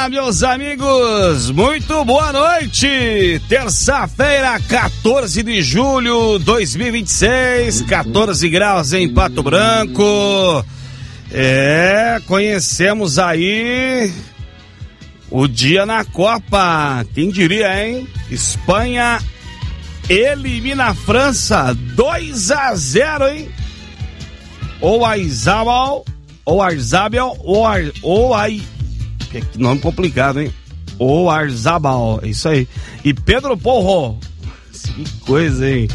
Olá, meus amigos, muito boa noite. Terça-feira, 14 de julho de 2026, 14 graus em Pato Branco. Conhecemos aí o dia na Copa. Quem diria, hein? Espanha elimina a França 2-0, hein? Que nome complicado, hein? Oyarzabal, é isso aí. E Pedro Porro, que coisa, hein?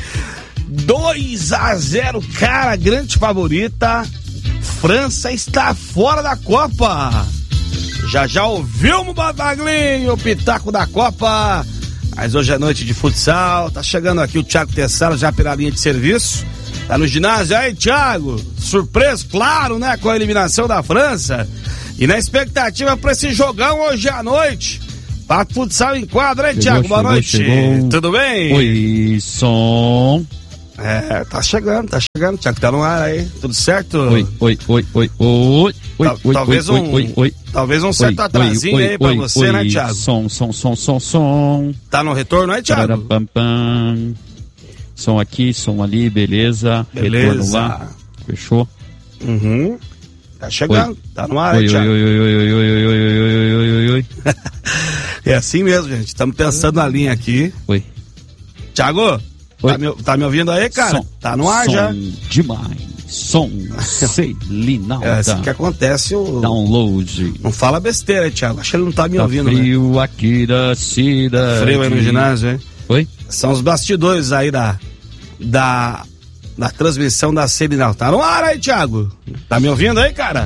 2-0, cara, grande favorita. França está fora da Copa. Já ouviu o Bataglinho, o pitaco da Copa. Mas hoje é noite de futsal. Tá chegando aqui o Thiago Tessaro já pela linha de serviço. Tá no ginásio aí, Thiago? Surpreso, claro, né? Com a eliminação da França. E na expectativa pra esse jogão hoje à noite. Pato Futsal em quadra, hein, Thiago? Boa noite. Chegou. Tudo bem? Oi, som. Tá chegando, Thiago, tá no ar aí. Tudo certo? Oi. Talvez um certo atrasinho aí pra você, né, Thiago? Som. Tá no retorno aí, Thiago? Som aqui, som ali, beleza. Retorno lá. Fechou? Uhum. Tá chegando, tá no ar, Thiago. Oi. É assim mesmo, gente. Estamos pensando na linha aqui. Oi. Thiago, tá me ouvindo aí, cara? Tá no ar já. Demais. Som Selinalta. É assim que acontece o download. Não fala besteira, Thiago. Acho que ele não tá me ouvindo, frio, né? Aqui da cidade. Frio aí no ginásio, hein? Oi? São os bastidores aí da transmissão da Selinal. Tá no ar aí, Thiago. Tá me ouvindo aí, cara?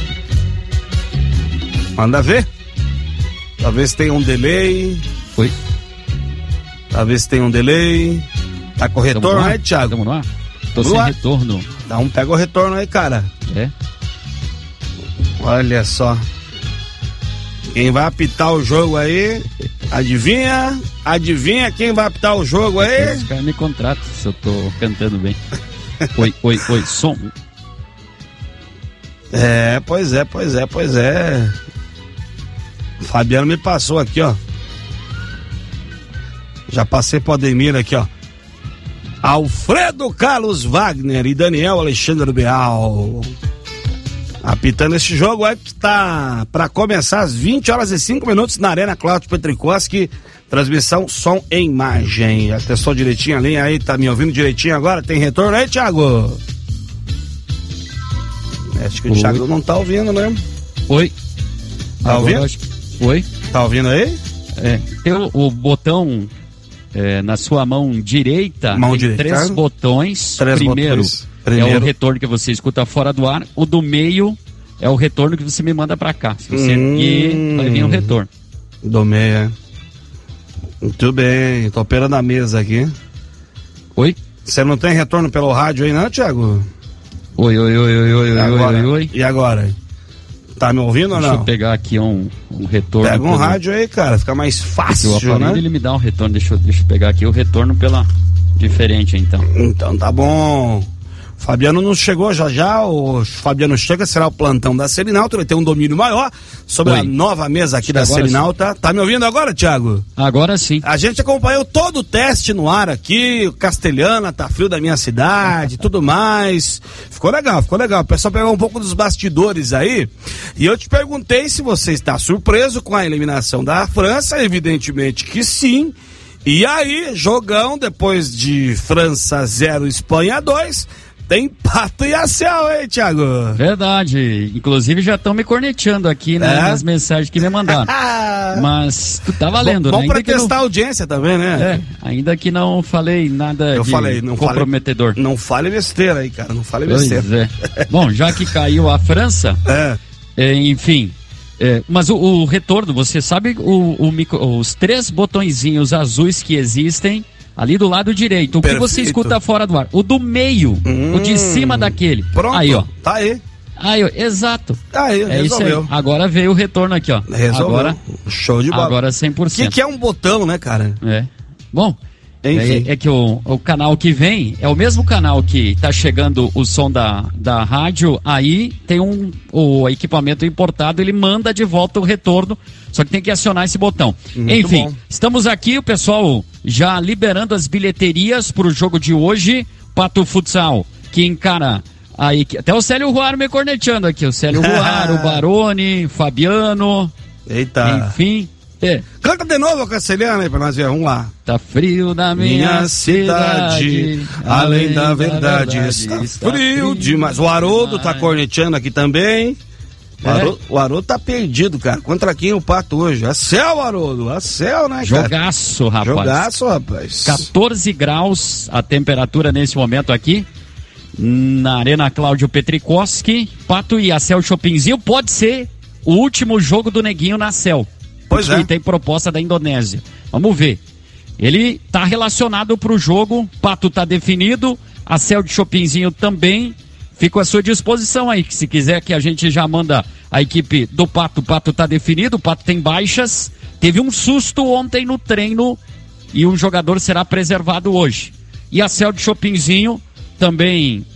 Manda ver. Talvez tenha um delay. Oi? Talvez tenha um delay. Tá com retorno aí, Thiago? Tamo no ar? Tô sem retorno. Pega o retorno aí, cara. É? Olha só. Quem vai apitar o jogo aí? Adivinha quem vai apitar o jogo aí? Os caras me contratam se eu tô cantando bem. Oi, som. Pois é. O Fabiano me passou aqui, ó. Já passei pro Ademir aqui, ó. Alfredo Carlos Wagner e Daniel Alexandre Beal apitando esse jogo aí que tá pra começar às 20h05 na Arena Cláudio Petrikoski. Transmissão, som e imagem. Já testou direitinho a linha aí, tá me ouvindo direitinho agora? Tem retorno aí, Thiago? Acho que o Thiago não tá ouvindo, né? Oi. Tá ouvindo? Oi. Tá ouvindo aí? Tem o botão na sua mão direita. Três botões. Primeiro é o retorno que você escuta fora do ar. O do meio é o retorno que você me manda pra cá. Se você erguer, vai vir o retorno. Do meio, Muito bem, tô operando a mesa aqui. Oi? Você não tem retorno pelo rádio aí não, Thiago? Oi. E agora? Tá me ouvindo ou não? Deixa eu pegar aqui um retorno. Pega um rádio aí, cara, fica mais fácil, o aparelho, né? Ele me dá um retorno, deixa eu pegar aqui o retorno pela diferente, então. Então tá bom. Fabiano não chegou já, o Fabiano chega, será o plantão da Selinalta, ele tem um domínio maior sobre a nova mesa aqui da Selinalta. Tá me ouvindo agora, Thiago? Agora sim. A gente acompanhou todo o teste no ar aqui, o Castelhana, tá frio da minha cidade, tudo mais. Ficou legal. O pessoal pegou um pouco dos bastidores aí, e eu te perguntei se você está surpreso com a eliminação da França, evidentemente que sim. E aí, jogão, depois de França 0, Espanha 2... Tem pato e acel, hein, Thiago? Verdade. Inclusive já estão me corneteando aqui, né, nas mensagens que me mandaram. Mas tá valendo, né? Bom pra testar a audiência também, né? Ainda que não falei nada comprometedor. Não fale besteira aí, cara. Não fale besteira. Bom, já que caiu a França, enfim... mas o retorno, você sabe os 3 botõezinhos azuis que existem ali do lado direito, o que você escuta fora do ar, o do meio, o de cima daquele. Pronto, aí, ó. Tá aí. Aí, exato. Aí, resolveu. Isso aí. Agora veio o retorno aqui, ó. Resolveu. Agora, show de bola. Agora 100%. O que é um botão, né, cara? Bom, É que o canal que vem é o mesmo canal que tá chegando o som da rádio, aí tem o equipamento importado, ele manda de volta o retorno, só que tem que acionar esse botão. Enfim, estamos aqui, o pessoal já liberando as bilheterias pro jogo de hoje, Pato Futsal, que encara aí, até o Célio Ruaro me corneteando aqui, o Célio Ruaro, o Baroni, Fabiano, eita, enfim... Canta de novo, Castelhano, aí pra nós ver, vamos lá. Tá frio na minha cidade, além da verdade, está frio demais. O Haroldo tá corneteando aqui também. O Haroldo tá perdido, cara. Contra quem o Pato hoje? A céu, Haroldo, a céu, né, cara? Jogaço, rapaz. Jogaço, rapaz. 14 graus a temperatura nesse momento aqui, na Arena Cláudio Petrikowski. Pato e a Cel Chopinzinho pode ser o último jogo do Neguinho na Cel. Pois é. Tem proposta da Indonésia. Vamos ver. Ele tá relacionado pro jogo, Pato tá definido, a Cel de Chopinzinho também. Fico à sua disposição aí, que se quiser que a gente já manda a equipe do Pato. O Pato tá definido, o Pato tem baixas. Teve um susto ontem no treino e um jogador será preservado hoje. E a Cel de Chopinzinho também